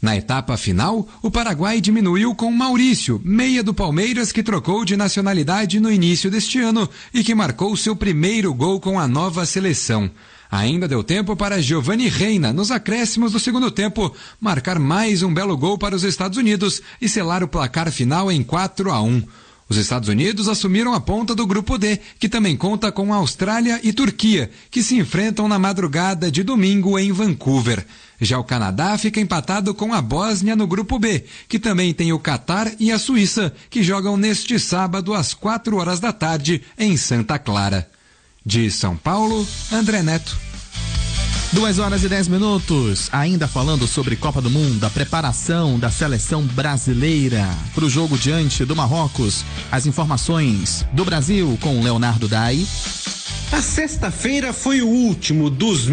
Na etapa final, o Paraguai diminuiu com Maurício, meia do Palmeiras, que trocou de nacionalidade no início deste ano e que marcou seu primeiro gol com a nova seleção. Ainda deu tempo para Giovanni Reina, nos acréscimos do segundo tempo, marcar mais um belo gol para os Estados Unidos e selar o placar final em 4-1. Os Estados Unidos assumiram a ponta do Grupo D, que também conta com Austrália e Turquia, que se enfrentam na madrugada de domingo em Vancouver. Já o Canadá fica empatado com a Bósnia no Grupo B, que também tem o Catar e a Suíça, que jogam neste sábado às 4 da tarde em Santa Clara. De São Paulo, André Neto. 2h10, ainda falando sobre Copa do Mundo, a preparação da seleção brasileira para o jogo diante do Marrocos. As informações do Brasil com Leonardo Dai. A sexta-feira foi o último dos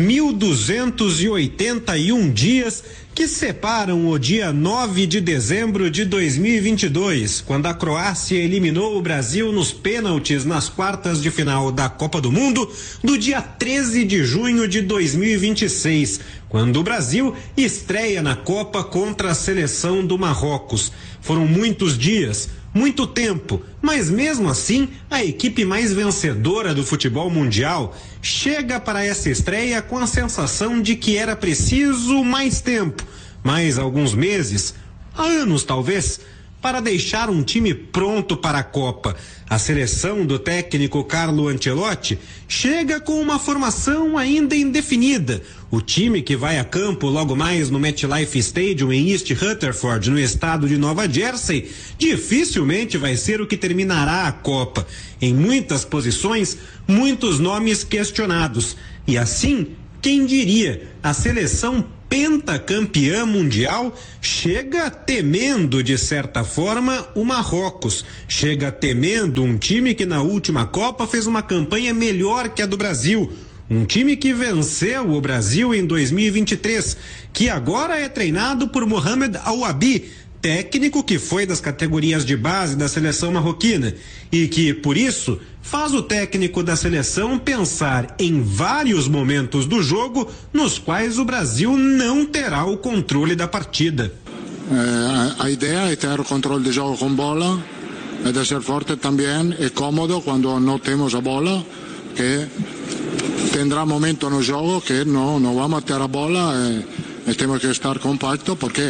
1.281 dias que separam o dia 9 de dezembro de 2022, quando a Croácia eliminou o Brasil nos pênaltis nas quartas de final da Copa do Mundo, do dia 13 de junho de 2026, quando o Brasil estreia na Copa contra a seleção do Marrocos. Foram muitos dias, muito tempo, mas mesmo assim, a equipe mais vencedora do futebol mundial chega para essa estreia com a sensação de que era preciso mais tempo, mais alguns meses, anos talvez, para deixar um time pronto para a Copa. A seleção do técnico Carlo Ancelotti chega com uma formação ainda indefinida. O time que vai a campo logo mais no MetLife Stadium em East Rutherford, no estado de Nova Jersey, dificilmente vai ser o que terminará a Copa. Em muitas posições, muitos nomes questionados. E assim, quem diria, a seleção pentacampeã mundial chega temendo, de certa forma, o Marrocos. Chega temendo um time que na última Copa fez uma campanha melhor que a do Brasil. Um time que venceu o Brasil em 2023, que agora é treinado por Mohamed Al-Wabi, técnico que foi das categorias de base da seleção marroquina e que, por isso, faz o técnico da seleção pensar em vários momentos do jogo nos quais o Brasil não terá o controle da partida. A ideia é ter o controle do jogo com bola, é de ser forte também e cômodo quando não temos a bola, que tendrá momento no jogo que não vamos ter a bola e temos que estar compacto porque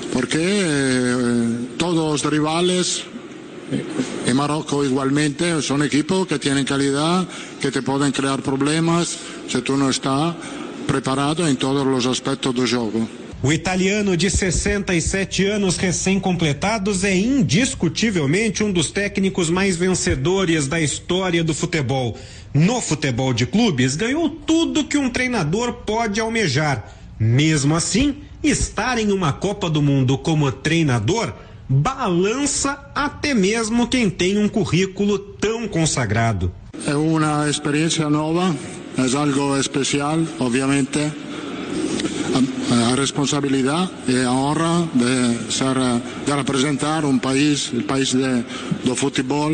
todos os rivales en Marruecos igualmente son equipos que tienen calidad, que te pueden crear problemas si tú no estás preparado en todos los aspectos do jogo. O italiano de 67 anos recém-completados é indiscutivelmente um dos técnicos mais vencedores da história do futebol. No futebol de clubes, ganhou tudo que um treinador pode almejar. Mesmo assim, estar em uma Copa do Mundo como treinador balança até mesmo quem tem um currículo tão consagrado. É uma experiência nova, é algo especial, obviamente. A responsabilidade e a honra de representar um país, o país do futebol,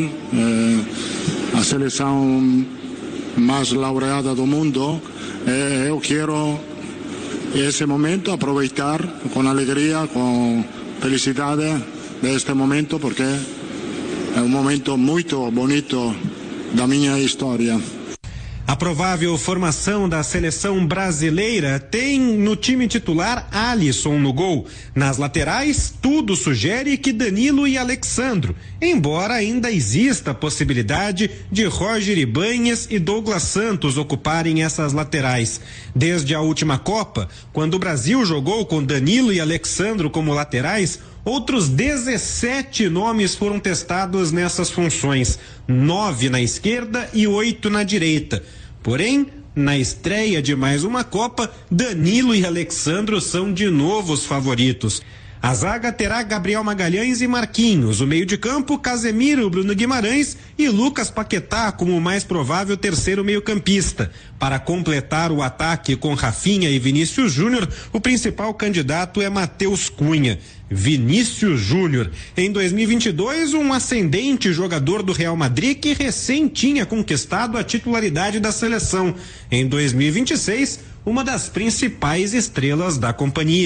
a seleção mais laureada do mundo. Eu quero esse momento aproveitar com alegria, com felicidade deste momento, porque é um momento muito bonito da minha história. A provável formação da seleção brasileira tem no time titular Alisson no gol. Nas laterais, tudo sugere que Danilo e Alexandro, embora ainda exista a possibilidade de Roger Ibanhes e Douglas Santos ocuparem essas laterais. Desde a última Copa, quando o Brasil jogou com Danilo e Alexandro como laterais, outros 17 nomes foram testados nessas funções, 9 na esquerda e 8 na direita. Porém, na estreia de mais uma Copa, Danilo e Alexandro são de novo os favoritos. A zaga terá Gabriel Magalhães e Marquinhos, o meio de campo, Casemiro, Bruno Guimarães e Lucas Paquetá como o mais provável terceiro meio-campista. Para completar o ataque com Rafinha e Vinícius Júnior, o principal candidato é Matheus Cunha. Vinícius Júnior, em 2022, um ascendente jogador do Real Madrid que recém tinha conquistado a titularidade da seleção. Em 2026, uma das principais estrelas da companhia.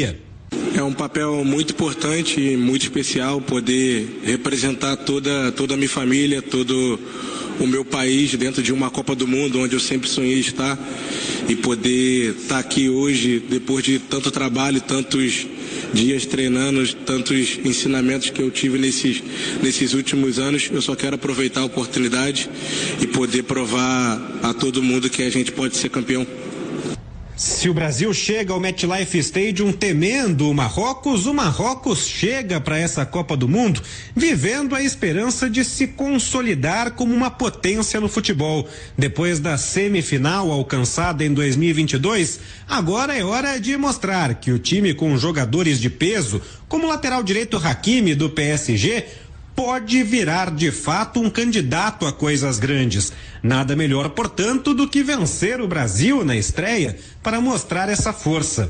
É um papel muito importante e muito especial poder representar toda a minha família, todo o meu país dentro de uma Copa do Mundo, onde eu sempre sonhei estar, e poder estar aqui hoje, depois de tanto trabalho, tantos dias treinando, tantos ensinamentos que eu tive nesses últimos anos. Eu só quero aproveitar a oportunidade e poder provar a todo mundo que a gente pode ser campeão. Se o Brasil chega ao MetLife Stadium temendo o Marrocos chega para essa Copa do Mundo vivendo a esperança de se consolidar como uma potência no futebol. Depois da semifinal alcançada em 2022, agora é hora de mostrar que o time com jogadores de peso, como o lateral direito Hakimi do PSG, pode virar de fato um candidato a coisas grandes. Nada melhor, portanto, do que vencer o Brasil na estreia para mostrar essa força.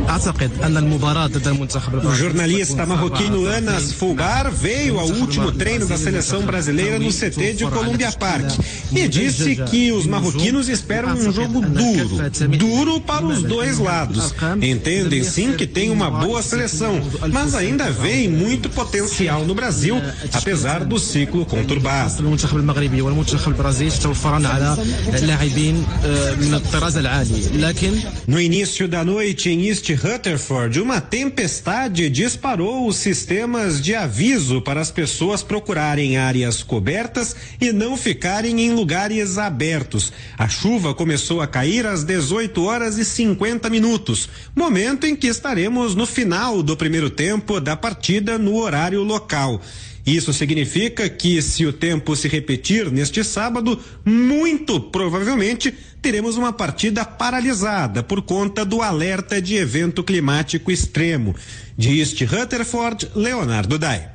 O jornalista marroquino Anas Fulgar veio ao último treino da seleção brasileira no CT de Columbia Park e disse que os marroquinos esperam um jogo duro para os dois lados. Entendem sim que tem uma boa seleção, mas ainda veem muito potencial no Brasil, apesar do ciclo conturbado. No início da noite em East Rutherford, uma tempestade disparou os sistemas de aviso para as pessoas procurarem áreas cobertas e não ficarem em lugares abertos. A chuva começou a cair às 18h50, momento em que estaremos no final do primeiro tempo da partida no horário local. Isso significa que, se o tempo se repetir neste sábado, muito provavelmente teremos uma partida paralisada por conta do alerta de evento climático extremo. De East Rutherford, Leonardo Dai.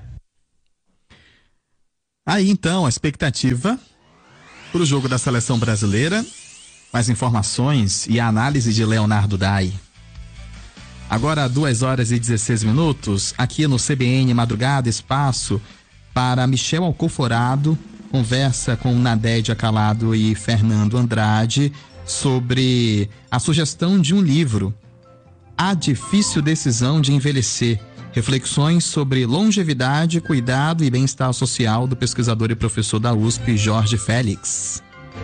Aí então a expectativa para o jogo da seleção brasileira, mais informações e a análise de Leonardo Dai. Agora 2h16, aqui no CBN Madrugada, espaço para Michel Alcoforado, conversa com Nadédia Calado e Fernando Andrade sobre a sugestão de um livro, A Difícil Decisão de Envelhecer, reflexões sobre longevidade, cuidado e bem-estar social, do pesquisador e professor da USP, Jorge Félix.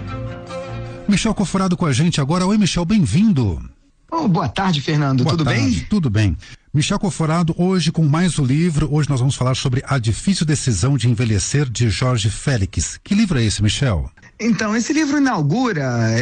Michel Alcoforado com a gente agora. Oi, Michel, bem-vindo. Boa tarde, Fernando. Tudo bem? Tudo bem. Michel Alcoforado, hoje com mais um livro. Hoje nós vamos falar sobre A Difícil Decisão de Envelhecer, de Jorge Félix. Que livro é esse, Michel? Então, esse livro inaugura,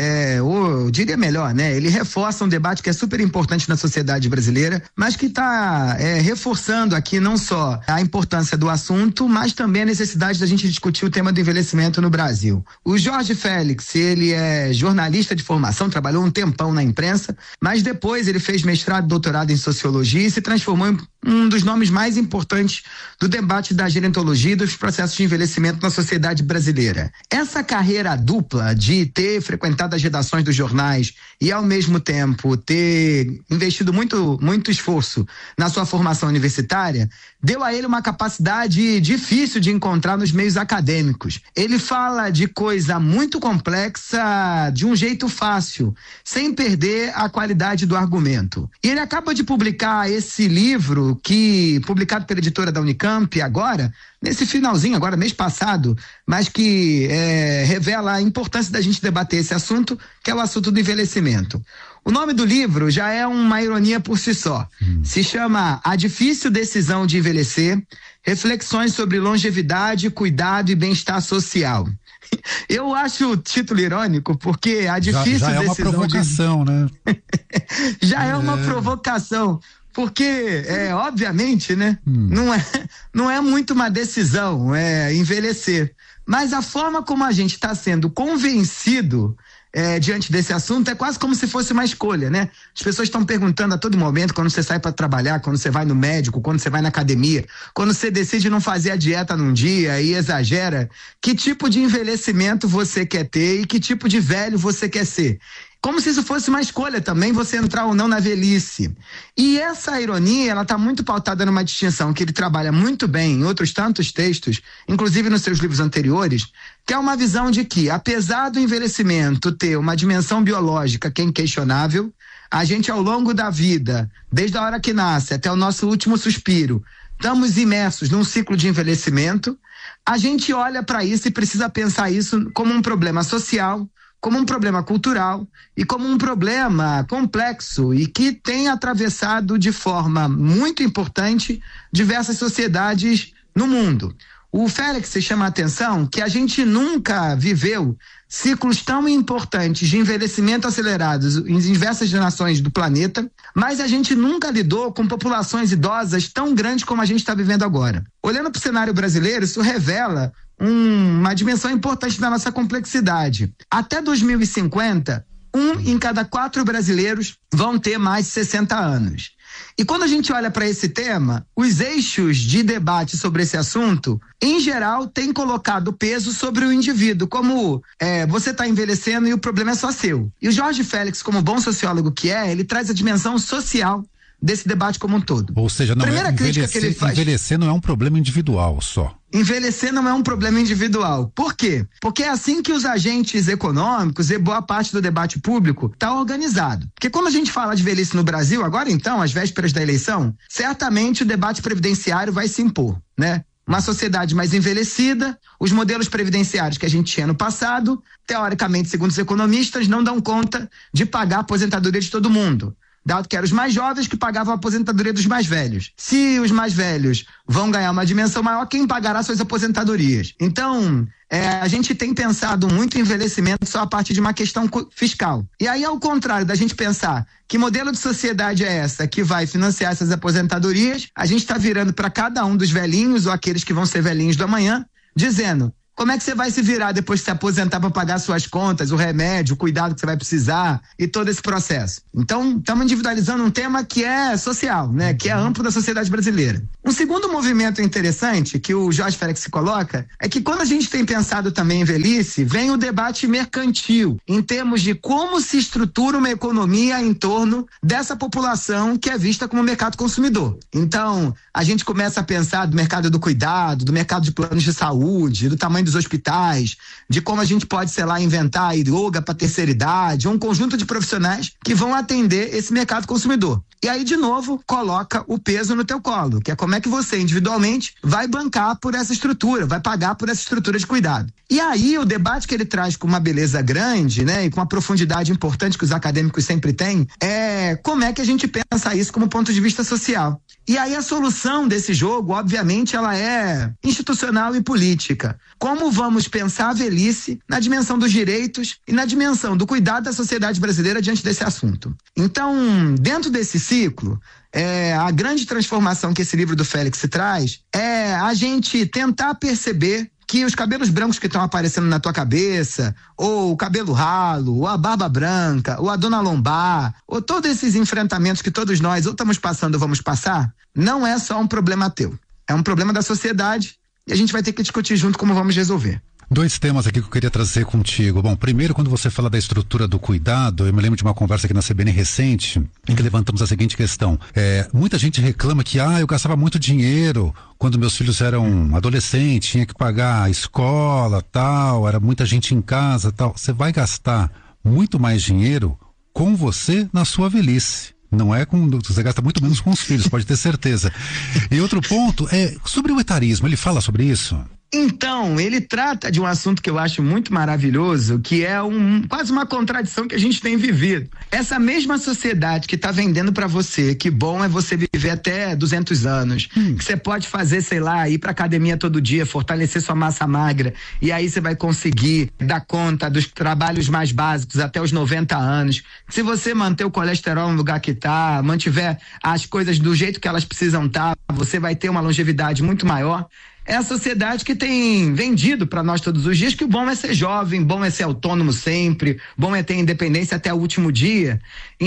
eu diria melhor, né? Ele reforça um debate que é super importante na sociedade brasileira, mas que está reforçando aqui não só a importância do assunto, mas também a necessidade da gente discutir o tema do envelhecimento no Brasil. O Jorge Félix, ele é jornalista de formação, trabalhou um tempão na imprensa, mas depois ele fez mestrado e doutorado em sociologia e se transformou em um dos nomes mais importantes do debate da gerontologia e dos processos de envelhecimento na sociedade brasileira. Essa carreira dupla de ter frequentado as redações dos jornais e ao mesmo tempo ter investido muito esforço na sua formação universitária, deu a ele uma capacidade difícil de encontrar nos meios acadêmicos. Ele fala de coisa muito complexa de um jeito fácil, sem perder a qualidade do argumento. E ele acaba de publicar esse livro, publicado pela editora da Unicamp agora, nesse finalzinho, agora mês passado, mas que revela a importância da gente debater esse assunto, que é o assunto do envelhecimento. O nome do livro já é uma ironia por si só. Se chama A Difícil Decisão de Envelhecer, reflexões sobre longevidade, cuidado e bem-estar social. Eu acho o título irônico, porque a difícil já é uma provocação, né? Já é uma provocação. Porque, obviamente, né, não é muito uma decisão, envelhecer. Mas a forma como a gente está sendo convencido diante desse assunto é quase como se fosse uma escolha, né? As pessoas estão perguntando a todo momento, quando você sai para trabalhar, quando você vai no médico, quando você vai na academia, quando você decide não fazer a dieta num dia e exagera, que tipo de envelhecimento você quer ter e que tipo de velho você quer ser. Como se isso fosse uma escolha também, você entrar ou não na velhice. E essa ironia, ela está muito pautada numa distinção que ele trabalha muito bem em outros tantos textos, inclusive nos seus livros anteriores, que é uma visão de que, apesar do envelhecimento ter uma dimensão biológica que é inquestionável, a gente ao longo da vida, desde a hora que nasce até o nosso último suspiro, estamos imersos num ciclo de envelhecimento, a gente olha para isso e precisa pensar isso como um problema social, como um problema cultural e como um problema complexo e que tem atravessado de forma muito importante diversas sociedades no mundo. O Félix chama a atenção que a gente nunca viveu ciclos tão importantes de envelhecimento acelerados em diversas nações do planeta, mas a gente nunca lidou com populações idosas tão grandes como a gente está vivendo agora. Olhando para o cenário brasileiro, isso revela uma dimensão importante da nossa complexidade. Até 2050, 1 em cada 4 brasileiros vão ter mais de 60 anos. E quando a gente olha para esse tema, os eixos de debate sobre esse assunto, em geral, têm colocado peso sobre o indivíduo, como você está envelhecendo e o problema é só seu. E o Jorge Félix, como bom sociólogo que ele traz a dimensão social desse debate como um todo. Ou seja, não envelhecer não é um problema individual só. Envelhecer não é um problema individual. Por quê? Porque é assim que os agentes econômicos e boa parte do debate público está organizado. Porque quando a gente fala de velhice no Brasil, agora então, às vésperas da eleição, certamente o debate previdenciário vai se impor, né? Uma sociedade mais envelhecida, os modelos previdenciários que a gente tinha no passado, teoricamente, segundo os economistas, não dão conta de pagar a aposentadoria de todo mundo. Dado que eram os mais jovens que pagavam a aposentadoria dos mais velhos. Se os mais velhos vão ganhar uma dimensão maior, quem pagará suas aposentadorias? Então, a gente tem pensado muito em envelhecimento só a partir de uma questão fiscal. E aí, ao contrário da gente pensar que modelo de sociedade é essa que vai financiar essas aposentadorias, a gente está virando para cada um dos velhinhos ou aqueles que vão ser velhinhos do amanhã, dizendo: como é que você vai se virar depois de se aposentar para pagar suas contas, o remédio, o cuidado que você vai precisar e todo esse processo? Então, estamos individualizando um tema que é social, né? Que é amplo da sociedade brasileira. Um segundo movimento interessante que o Jorge Félix se coloca é que quando a gente tem pensado também em velhice, vem o debate mercantil, em termos de como se estrutura uma economia em torno dessa população que é vista como mercado consumidor. Então, a gente começa a pensar do mercado do cuidado, do mercado de planos de saúde, do tamanho dos hospitais, de como a gente pode, sei lá, inventar a yoga para terceira idade, um conjunto de profissionais que vão atender esse mercado consumidor. E aí, de novo, coloca o peso no teu colo, que é como é que você, individualmente, vai bancar por essa estrutura, vai pagar por essa estrutura de cuidado. E aí, o debate que ele traz com uma beleza grande, né, e com uma profundidade importante que os acadêmicos sempre têm, é como é que a gente pensa isso como ponto de vista social. E aí, a solução desse jogo, obviamente, ela é institucional e política. Como vamos pensar a velhice na dimensão dos direitos e na dimensão do cuidado da sociedade brasileira diante desse assunto? Então, dentro desse ciclo, a grande transformação que esse livro do Félix traz é a gente tentar perceber que os cabelos brancos que estão aparecendo na tua cabeça, ou o cabelo ralo, ou a barba branca, ou a dona lombar, ou todos esses enfrentamentos que todos nós ou estamos passando ou vamos passar, não é só um problema teu. É um problema da sociedade e a gente vai ter que discutir junto como vamos resolver. 2 temas aqui que eu queria trazer contigo. Bom, primeiro, quando você fala da estrutura do cuidado, eu me lembro de uma conversa aqui na CBN recente, em que levantamos a seguinte questão. Muita gente reclama que, eu gastava muito dinheiro quando meus filhos eram adolescentes, tinha que pagar a escola, tal, era muita gente em casa, tal. Você vai gastar muito mais dinheiro com você na sua velhice. Não é você gasta muito menos com os filhos, pode ter certeza. E outro ponto é sobre o etarismo, ele fala sobre isso? Então, ele trata de um assunto que eu acho muito maravilhoso, que é quase uma contradição que a gente tem vivido. Essa mesma sociedade que está vendendo para você que bom é você viver até 200 anos, que você pode fazer, sei lá, ir para academia todo dia, fortalecer sua massa magra, e aí você vai conseguir dar conta dos trabalhos mais básicos até os 90 anos. Se você manter o colesterol no lugar que está, mantiver as coisas do jeito que elas precisam estar, você vai ter uma longevidade muito maior. É a sociedade que tem vendido para nós todos os dias que o bom é ser jovem, bom é ser autônomo sempre, bom é ter independência até o último dia,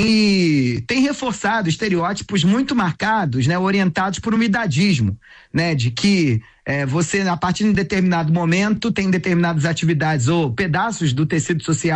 e tem reforçado estereótipos muito marcados, né, orientados por um idadismo, né, de que você, a partir de um determinado momento, tem determinadas atividades ou pedaços do tecido social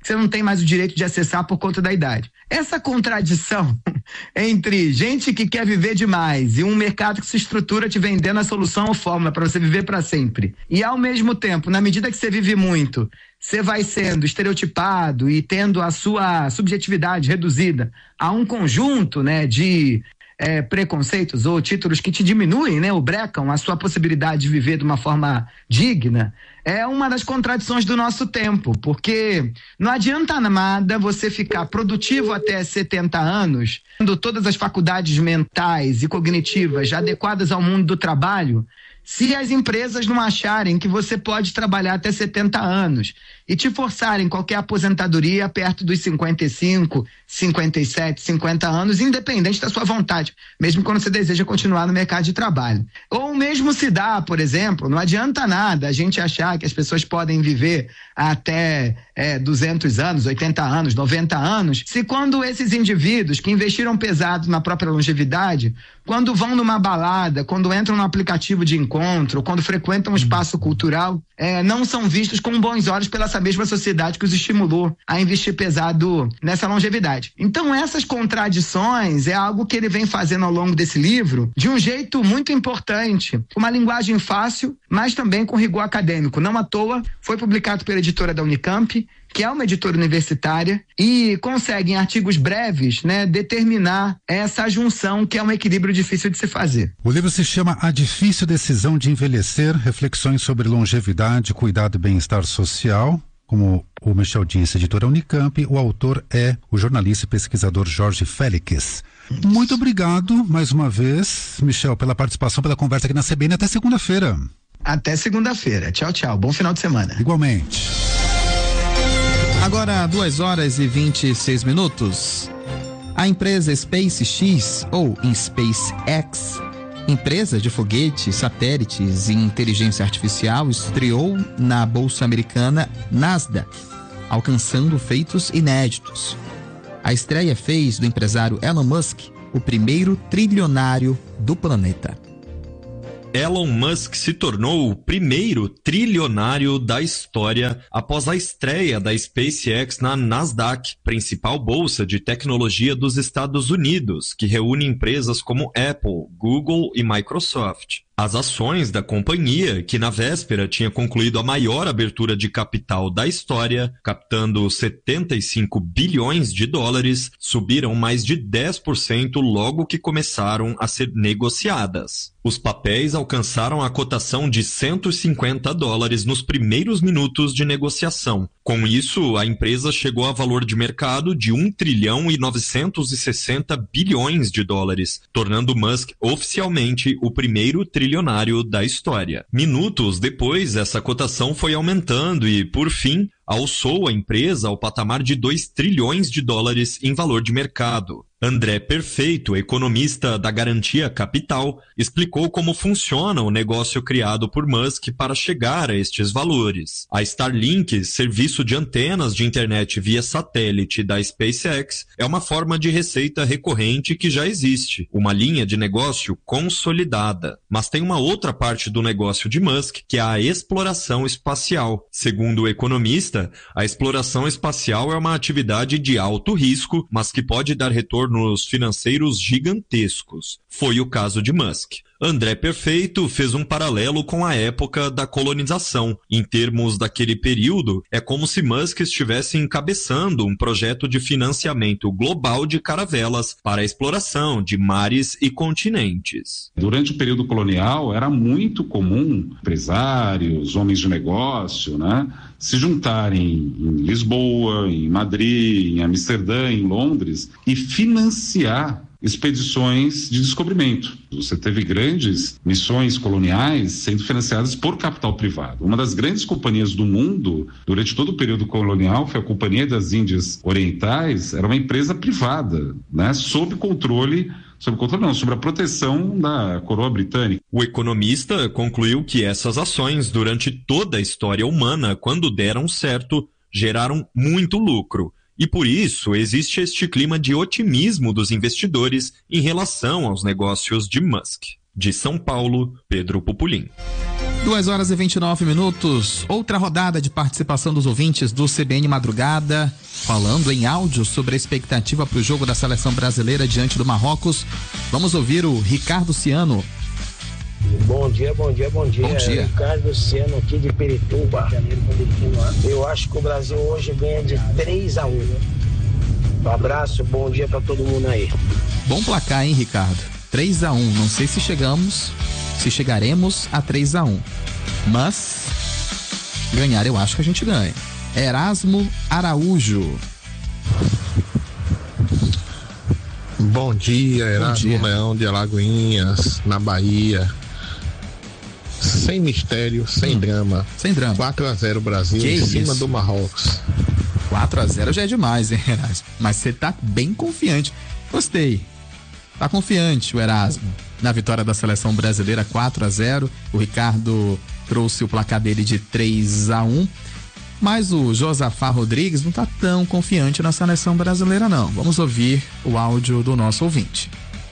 que você não tem mais o direito de acessar por conta da idade. Essa contradição entre gente que quer viver demais e um mercado que se estrutura te vendendo a solução ou fórmula para você viver para sempre, e ao mesmo tempo, na medida que você vive muito, você vai sendo estereotipado e tendo a sua subjetividade reduzida a um conjunto, né, de preconceitos ou títulos que te diminuem, né, ou brecam a sua possibilidade de viver de uma forma digna, é uma das contradições do nosso tempo, porque não adianta nada você ficar produtivo até 70 anos, tendo todas as faculdades mentais e cognitivas adequadas ao mundo do trabalho, se as empresas não acharem que você pode trabalhar até 70 anos e te forçarem qualquer aposentadoria perto dos 55, 57, 50 anos, independente da sua vontade, mesmo quando você deseja continuar no mercado de trabalho. Ou mesmo se dá, por exemplo, não adianta nada a gente achar que as pessoas podem viver até 200 anos, 80 anos, 90 anos, se quando esses indivíduos que investiram pesado na própria longevidade, quando vão numa balada, quando entram no aplicativo de encontro, quando frequentam um espaço cultural, não são vistos com bons olhos pela essa mesma sociedade que os estimulou a investir pesado nessa longevidade. Então essas contradições é algo que ele vem fazendo ao longo desse livro de um jeito muito importante, com uma linguagem fácil, mas também com rigor acadêmico. Não à toa, foi publicado pela editora da Unicamp, que é uma editora universitária, e consegue em artigos breves, né, determinar essa junção que é um equilíbrio difícil de se fazer. O livro se chama A Difícil Decisão de Envelhecer, reflexões sobre longevidade, cuidado e bem-estar social. Como o Michel disse, editora Unicamp, o autor é o jornalista e pesquisador Jorge Félix. Muito obrigado mais uma vez, Michel, pela participação, pela conversa aqui na CBN. Até segunda-feira. Até segunda-feira. Tchau, tchau. Bom final de semana. Igualmente. Agora, 2h26. A empresa SpaceX, ou SpaceX, empresa de foguetes, satélites e inteligência artificial, estreou na bolsa americana Nasdaq, alcançando feitos inéditos. A estreia fez do empresário Elon Musk o primeiro trilionário do planeta. Elon Musk se tornou o primeiro trilionário da história após a estreia da SpaceX na Nasdaq, principal bolsa de tecnologia dos Estados Unidos, que reúne empresas como Apple, Google e Microsoft. As ações da companhia, que na véspera tinha concluído a maior abertura de capital da história, captando 75 bilhões de dólares, subiram mais de 10% logo que começaram a ser negociadas. Os papéis alcançaram a cotação de $150 nos primeiros minutos de negociação. Com isso, a empresa chegou a valor de mercado de 1,960 bilhões de dólares, tornando Musk oficialmente o primeiro trilionário da história. Minutos depois, essa cotação foi aumentando e, por fim, alçou a empresa ao patamar de 2 trilhões de dólares em valor de mercado. André Perfeito, economista da Garantia Capital, explicou como funciona o negócio criado por Musk para chegar a estes valores. A Starlink, serviço de antenas de internet via satélite da SpaceX, é uma forma de receita recorrente que já existe, uma linha de negócio consolidada. Mas tem uma outra parte do negócio de Musk, que é a exploração espacial. Segundo o economista, a exploração espacial é uma atividade de alto risco, mas que pode dar retornos financeiros gigantescos. Foi o caso de Musk. André Perfeito fez um paralelo com a época da colonização. Em termos daquele período, é como se Musk estivesse encabeçando um projeto de financiamento global de caravelas para a exploração de mares e continentes. Durante o período colonial, era muito comum empresários, homens de negócio, se juntarem em Lisboa, em Madrid, em Amsterdã, em Londres e financiar expedições de descobrimento. Você teve grandes missões coloniais sendo financiadas por capital privado. Uma das grandes companhias do mundo, durante todo o período colonial, foi a Companhia das Índias Orientais, era uma empresa privada, sob a proteção da coroa britânica. O economista concluiu que essas ações, durante toda a história humana, quando deram certo, geraram muito lucro. E por isso existe este clima de otimismo dos investidores em relação aos negócios de Musk. De São Paulo, Pedro Pupolin. 2h29. Outra rodada de participação dos ouvintes do CBN Madrugada, falando em áudio sobre a expectativa para o jogo da seleção brasileira diante do Marrocos. Vamos ouvir o Ricardo Ciano. Bom dia. Bom dia. Ricardo Ciano aqui de Pirituba. Eu acho que o Brasil hoje ganha de 3-1. Um abraço, bom dia para todo mundo aí. Bom placar, hein, Ricardo? 3-1. Não sei se chegaremos a 3-1. Mas ganhar eu acho que a gente ganha. Erasmo Araújo. Bom dia, Erasmo Leão de Alagoinhas, na Bahia. Sem mistério, sem drama. Sem drama. 4-0 Brasil que em cima isso? do Marrocos. 4-0 já é demais, hein, Erasmo? Mas você tá bem confiante. Gostei. Tá confiante o Erasmo na vitória da seleção brasileira 4-0. O Ricardo trouxe o placar dele de 3-1. Mas o Josafá Rodrigues não tá tão confiante na seleção brasileira, não. Vamos ouvir o áudio do nosso ouvinte.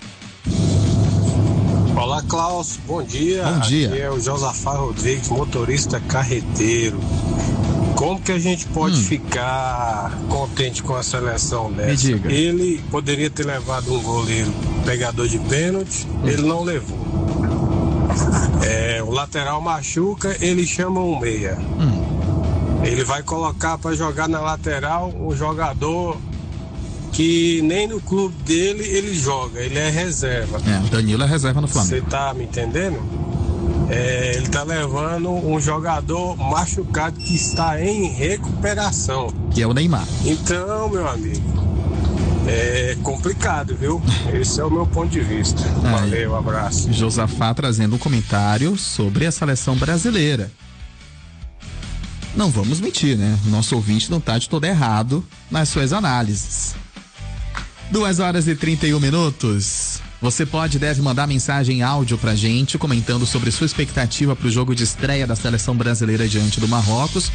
Olá, Klaus. Bom dia. Bom dia. Aqui é o Josafá Rodrigues, motorista carreteiro. Como que a gente pode ficar contente com a seleção dessa? Me diga. Ele poderia ter levado um goleiro pegador de pênalti, ele não levou. O lateral machuca, ele chama um meia. Ele vai colocar para jogar na lateral um jogador que nem no clube dele ele joga, ele é reserva. O Danilo é reserva no Flamengo. Você tá me entendendo? Ele tá levando um jogador machucado que está em recuperação. Que é o Neymar. Então, meu amigo, é complicado, viu? Esse é o meu ponto de vista. Valeu, abraço. Josafá trazendo um comentário sobre a seleção brasileira. Não vamos mentir, né? O nosso ouvinte não tá de todo errado nas suas análises. 2h31. Você pode e deve mandar mensagem em áudio pra gente, comentando sobre sua expectativa pro jogo de estreia da seleção brasileira diante do Marrocos.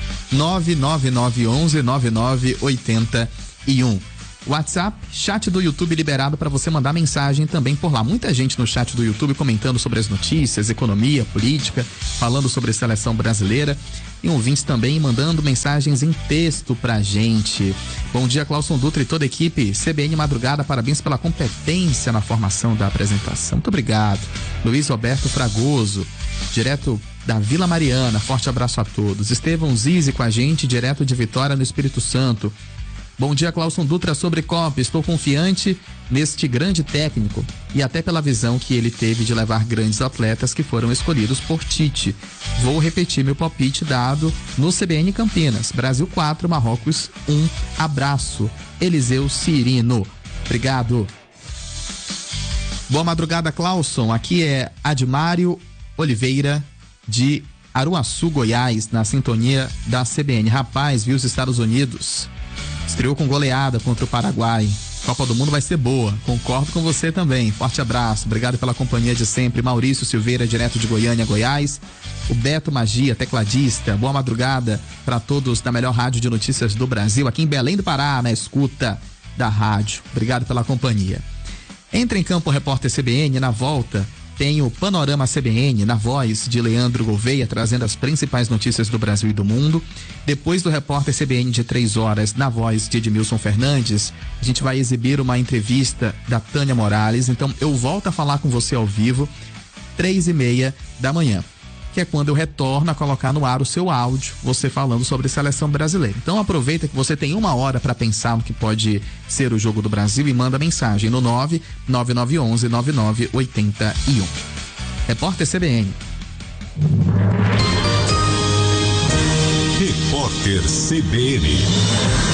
999119981. WhatsApp, chat do YouTube liberado para você mandar mensagem também por lá. Muita gente no chat do YouTube comentando sobre as notícias, economia, política, falando sobre a seleção brasileira. E ouvintes também mandando mensagens em texto pra gente. Bom dia, Clauson Dutra e toda a equipe CBN Madrugada, parabéns pela competência na formação da apresentação. Muito obrigado. Luiz Roberto Fragoso, direto da Vila Mariana, forte abraço a todos. Estevão Zizi com a gente, direto de Vitória no Espírito Santo. Bom dia, Clauson Dutra, sobre Copa. Estou confiante neste grande técnico e até pela visão que ele teve de levar grandes atletas que foram escolhidos por Tite. Vou repetir meu palpite dado no CBN Campinas. Brasil 4, Marrocos 1. Abraço. Eliseu Cirino. Obrigado. Boa madrugada, Clauson. Aqui é Admário Oliveira de Aruaçu, Goiás, na sintonia da CBN. Rapaz, viu os Estados Unidos? Estreou com goleada contra o Paraguai. Copa do Mundo vai ser boa. Concordo com você também. Forte abraço. Obrigado pela companhia de sempre. Maurício Silveira, direto de Goiânia, Goiás. O Beto Magia, tecladista. Boa madrugada para todos da melhor rádio de notícias do Brasil, aqui em Belém do Pará, na escuta da rádio. Obrigado pela companhia. Entra em campo o repórter CBN. Na volta tem o Panorama CBN, na voz de Leandro Gouveia, trazendo as principais notícias do Brasil e do mundo. Depois do repórter CBN de 3 horas, na voz de Edmilson Fernandes, a gente vai exibir uma entrevista da Tânia Morales. Então eu volto a falar com você ao vivo 3h30 da manhã, que é quando eu retorno a colocar no ar o seu áudio, você falando sobre seleção brasileira. Então aproveita que você tem 1 hora para pensar no que pode ser o jogo do Brasil e manda mensagem no 999119981. Repórter CBN. Repórter CBN.